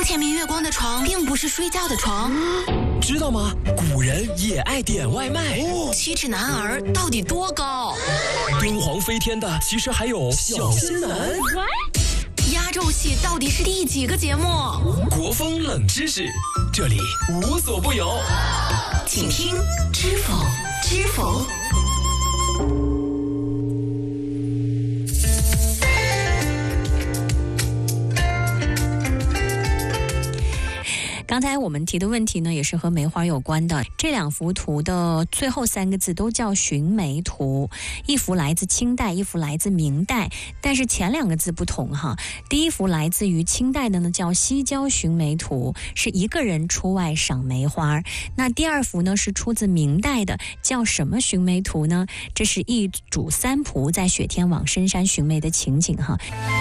千米月光的床并不是睡觉的床。 知道吗？古人也爱点外卖。 七尺男儿到底多高？ 敦煌飞天的其实还有小仙男。 压轴戏到底是第几个节目？ 国风冷知识，这里无所不有。 请听知否知否。 刚才我们提的问题呢，也是和梅花有关的。这两幅图的最后3个字都叫寻梅图，一幅来自清代，一幅来自明代，但是前2个字不同哈。第一幅来自于清代的呢，叫西郊寻梅图，是一个人出外赏梅花。那第2幅呢，是出自明代的，叫什么寻梅图呢？这是一主3仆在雪天往深山寻梅的情景哈。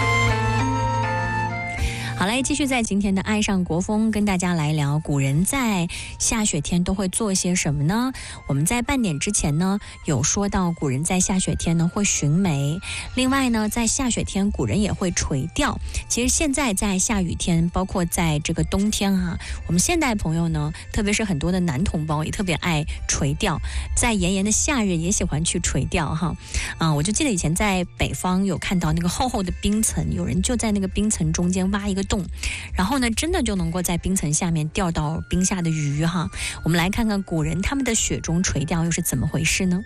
好嘞，继续在今天的爱上国风跟大家来聊古人在下雪天都会做些什么呢？我们在半点之前呢有说到古人在下雪天呢会寻梅，另外呢在下雪天古人也会垂钓。其实现在在下雨天，包括在这个冬天啊，我们现代朋友呢，特别是很多的男同胞也特别爱垂钓，在炎炎的夏日也喜欢去垂钓哈。我就记得以前在北方有看到那个厚厚的冰层，有人就在那个冰层中间挖一个洞，然后呢真的就能够在冰层下面钓到冰下的鱼哈。我们来看看古人他们的雪中垂钓又是怎么回事呢？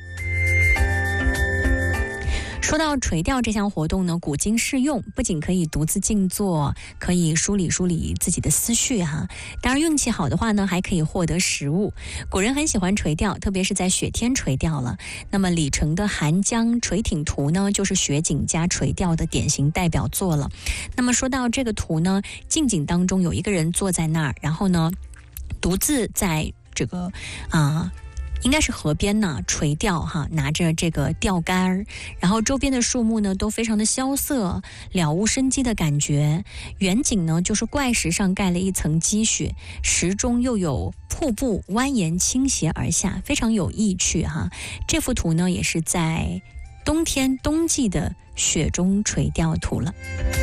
说到垂钓这项活动呢，古今适用，不仅可以独自静坐，可以梳理自己的思绪哈。当然运气好的话呢，还可以获得食物。古人很喜欢垂钓，特别是在雪天垂钓了。那么李成的《寒江垂艇图》呢，就是雪景加垂钓的典型代表作了。那么说到这个图呢，近景当中有一个人坐在那儿，然后呢独自在这个应该是河边呢垂钓哈，拿着这个钓竿，然后周边的树木呢都非常的萧瑟，了无生机的感觉。远景呢就是怪石上盖了一层积雪，石中又有瀑布蜿蜒倾斜而下，非常有意趣哈。这幅图呢也是在冬天冬季的雪中垂钓图了。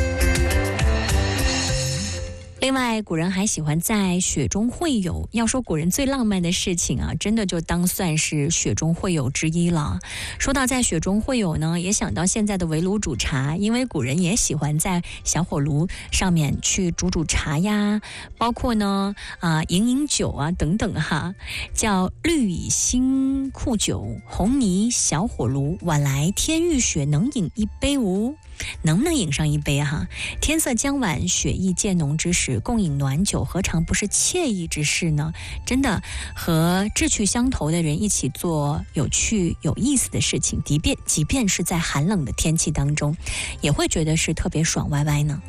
另外古人还喜欢在雪中会友，要说古人最浪漫的事情啊，真的就当算是雪中会友之一了。说到在雪中会友呢，也想到现在的围炉煮茶，因为古人也喜欢在小火炉上面去煮茶呀，包括呢饮酒啊等等哈。叫绿蚁新库酒，红泥小火炉，晚来天欲雪，能饮一杯无？能不能饮上一杯哈？天色将晚，雪意渐浓之时，共饮暖酒，何尝不是惬意之事呢？真的，和志趣相投的人一起做有趣有意思的事情，即便是在寒冷的天气当中，也会觉得是特别爽歪歪呢。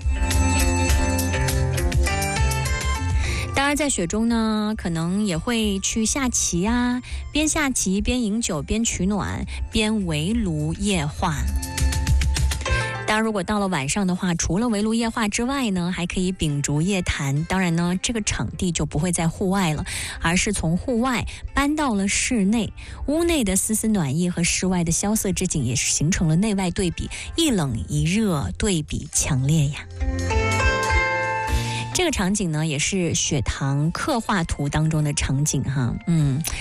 当然在雪中呢，可能也会去下棋啊，边下棋边饮酒边取暖边围炉夜话。当然如果到了晚上的话，除了围炉夜话之外呢，还可以秉烛夜谈。当然呢，这个场地就不会在户外了，而是从户外搬到了室内。屋内的丝丝暖意和室外的萧瑟之景也是形成了内外对比，一冷一热，对比强烈呀。这个场景呢，也是雪堂刻画图当中的场景哈。